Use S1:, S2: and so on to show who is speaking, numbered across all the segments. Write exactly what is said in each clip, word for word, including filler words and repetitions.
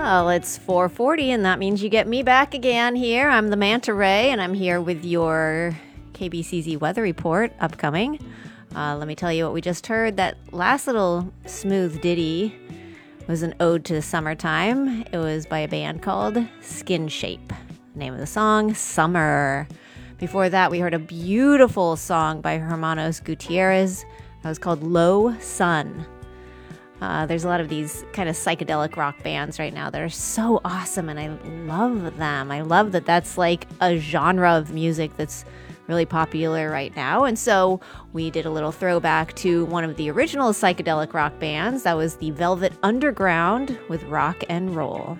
S1: Well, it's four forty, and that means you get me back again here. I'm the Manta Ray, and I'm here with your K B C Z weather report upcoming. Uh, let me tell you what we just heard. That last little smooth ditty was an ode to the summertime. It was by a band called Skin Shape. Name of the song, Summer. Before that, we heard a beautiful song by Hermanos Gutierrez. That was called Low Sun. Uh, there's a lot of these kind of psychedelic rock bands right now that are so awesome, and I love them. I love that that's like a genre of music that's really popular right now. And so we did a little throwback to one of the original psychedelic rock bands. That was the Velvet Underground with Rock and Roll.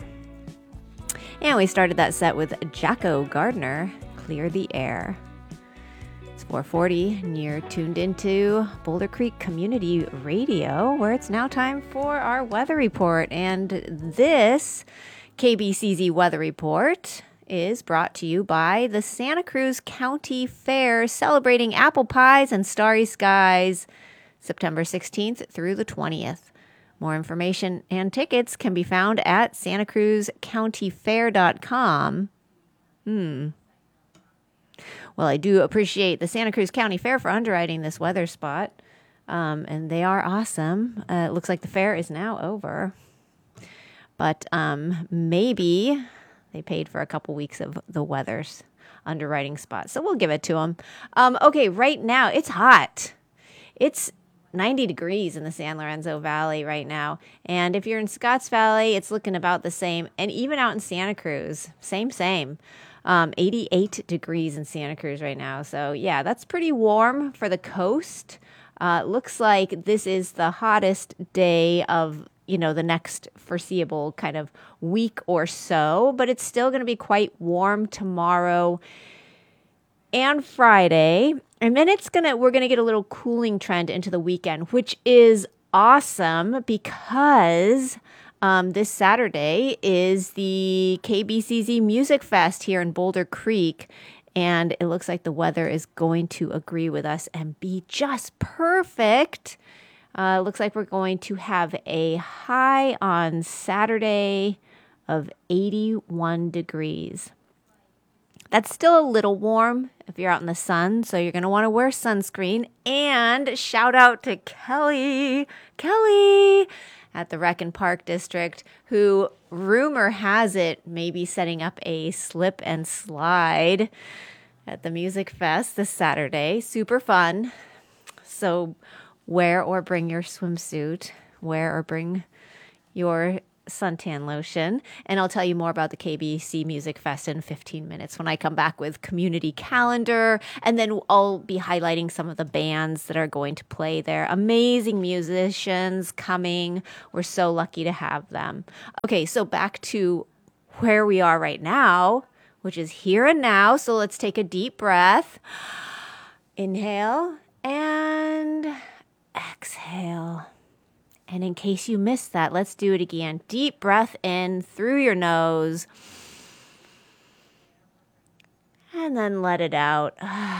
S1: And we started that set with Jacko Gardner, Clear the Air. It's four forty, and you're tuned into Boulder Creek Community Radio, where it's now time for our weather report. And this K B C Z weather report is brought to you by the Santa Cruz County Fair, celebrating apple pies and starry skies, September sixteenth through the twentieth. More information and tickets can be found at santa cruz county fair dot com. Hmm. Well, I do appreciate the Santa Cruz County Fair for underwriting this weather spot, um, and they are awesome. Uh, it looks like the fair is now over, but um, maybe they paid for a couple weeks of the weather's underwriting spot, so we'll give it to them. Um, okay, right now, it's hot. It's ninety degrees in the San Lorenzo Valley right now. And if you're in Scotts Valley, it's looking about the same. And even out in Santa Cruz, same, same. Um, eighty-eight degrees in Santa Cruz right now. So yeah, that's pretty warm for the coast. Uh, looks like this is the hottest day of, you know, the next foreseeable kind of week or so, but it's still going to be quite warm tomorrow and Friday. And then it's going to, we're going to get a little cooling trend into the weekend, which is awesome because um, this Saturday is the K B C Z Music Fest here in Boulder Creek. And it looks like the weather is going to agree with us and be just perfect. Uh, looks like we're going to have a high on Saturday of eighty-one degrees. That's still a little warm if you're out in the sun, so you're going to want to wear sunscreen. And shout out to Kelly, Kelly at the Rec and Park District, who, rumor has it, may be setting up a slip and slide at the Music Fest this Saturday. Super fun. So wear or bring your swimsuit, wear or bring your suntan lotion, and I'll tell you more about the K B C Music Fest in fifteen minutes when I come back with community calendar, and then I'll be highlighting some of the bands that are going to play there. Amazing musicians coming. We're so lucky to have them. Okay, so back to where we are right now, which is here and now. So let's take a deep breath. Inhale and exhale. And in case you missed that, let's do it again. Deep breath in through your nose. And then let it out.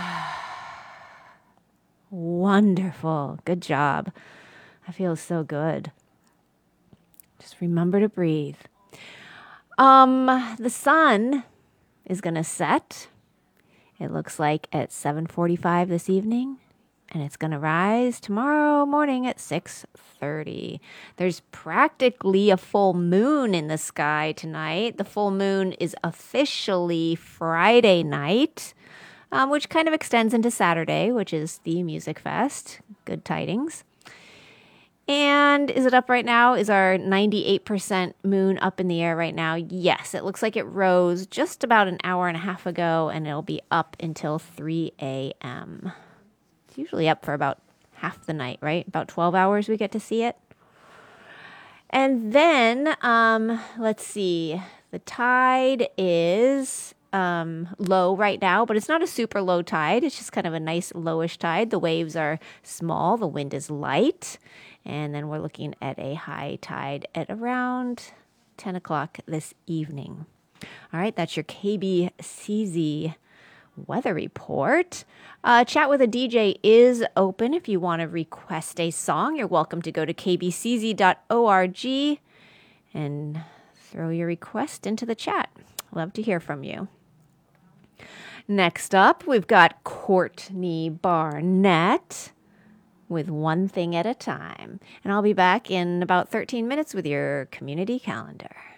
S1: Wonderful. Good job. I feel so good. Just remember to breathe. Um, the sun is going to set. It looks like at seven forty-five this evening. And it's going to rise tomorrow morning at six thirty. There's practically a full moon in the sky tonight. The full moon is officially Friday night, um, which kind of extends into Saturday, which is the Music Fest. Good tidings. And is it up right now? Is our ninety-eight percent moon up in the air right now? Yes, it looks like it rose just about an hour and a half ago, and it'll be up until three a.m. Usually up for about half the night, right? About twelve hours we get to see it. And then, um, let's see, the tide is um, low right now, but it's not a super low tide. It's just kind of a nice lowish tide. The waves are small. The wind is light. And then we're looking at a high tide at around ten o'clock this evening. All right, that's your K B C Z weather report. Uh, Chat with a D J is open. If you want to request a song, you're welcome to go to k b c z dot org and throw your request into the chat. Love to hear from you. Next up, we've got Courtney Barnett with One Thing at a Time. And I'll be back in about thirteen minutes with your community calendar.